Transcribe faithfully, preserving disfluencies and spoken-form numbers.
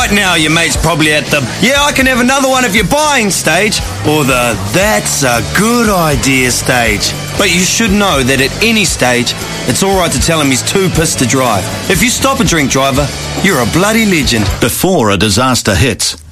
Right now, your mate's probably at the, yeah, I can have another one if you're buying stage, or the, that's a good idea stage. But you should know that at any stage, it's alright to tell him he's too pissed to drive. If you stop a drink driver, you're a bloody legend. Before a disaster hits,